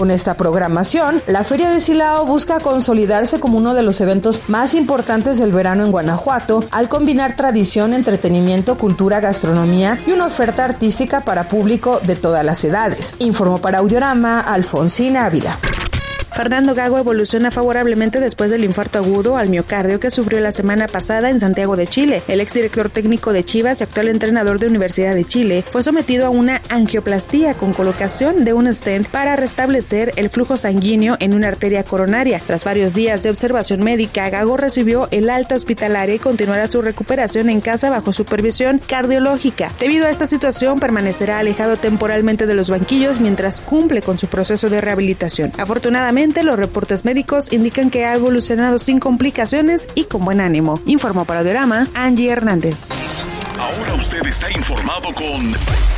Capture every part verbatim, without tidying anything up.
Con esta programación, la Feria de Silao busca consolidarse como uno de los eventos más importantes del verano en Guanajuato, al combinar tradición, entretenimiento, cultura, gastronomía y una oferta artística para público de todas las edades. Informó para Audiorama Alfonsina Ávila. Fernando Gago evoluciona favorablemente después del infarto agudo al miocardio que sufrió la semana pasada en Santiago de Chile. El exdirector técnico de Chivas y actual entrenador de Universidad de Chile fue sometido a una angioplastía con colocación de un stent para restablecer el flujo sanguíneo en una arteria coronaria. Tras varios días de observación médica, Gago recibió el alta hospitalaria y continuará su recuperación en casa bajo supervisión cardiológica. Debido a esta situación, permanecerá alejado temporalmente de los banquillos mientras cumple con su proceso de rehabilitación. Afortunadamente, los reportes médicos indican que ha evolucionado sin complicaciones y con buen ánimo. Informó para Audiorama Angie Hernández. Ahora usted está informado con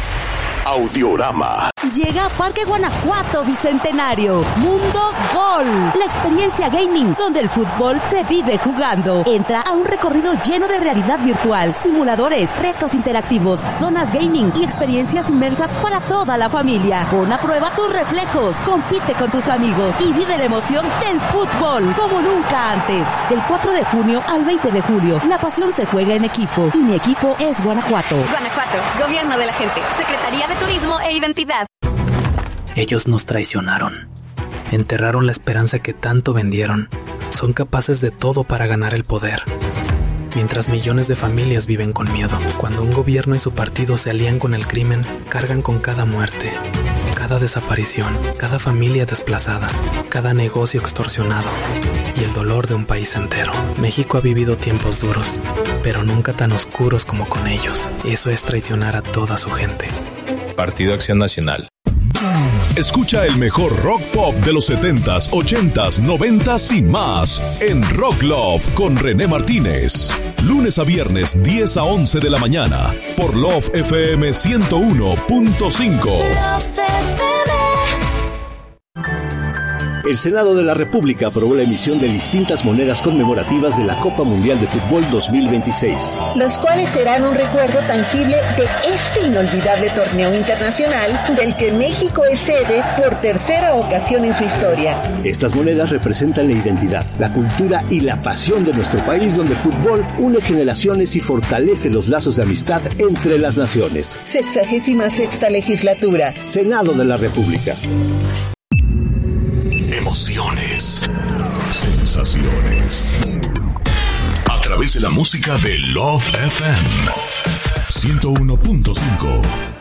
Audiorama. Llega a Parque Guanajuato Bicentenario, Mundo Gol, la experiencia gaming donde el fútbol se vive jugando. Entra a un recorrido lleno de realidad virtual, simuladores, retos interactivos, zonas gaming y experiencias inmersas para toda la familia. Pon a prueba tus reflejos, compite con tus amigos y vive la emoción del fútbol como nunca antes. Del cuatro de junio al veinte de julio, la pasión se juega en equipo y mi equipo es Guanajuato. Guanajuato, Gobierno de la Gente, Secretaría de Turismo e Identidad. Ellos nos traicionaron, enterraron la esperanza que tanto vendieron, son capaces de todo para ganar el poder. Mientras millones de familias viven con miedo, cuando un gobierno y su partido se alían con el crimen, cargan con cada muerte, cada desaparición, cada familia desplazada, cada negocio extorsionado y el dolor de un país entero. México ha vivido tiempos duros, pero nunca tan oscuros como con ellos. Eso es traicionar a toda su gente. Partido Acción Nacional. Escucha el mejor rock pop de los setentas, ochentas, noventas y más en Rock Love con René Martínez. Lunes a viernes, diez a once de la mañana por Love F M ciento uno punto cinco. El Senado de la República aprobó la emisión de distintas monedas conmemorativas de la Copa Mundial de Fútbol dos mil veintiséis, las cuales serán un recuerdo tangible de este inolvidable torneo internacional del que México es sede por tercera ocasión en su historia. Estas monedas representan la identidad, la cultura y la pasión de nuestro país, donde el fútbol une generaciones y fortalece los lazos de amistad entre las naciones. Sexagésima sexta legislatura. Senado de la República. Emociones, sensaciones. A través de la música de Love F M ciento uno punto cinco.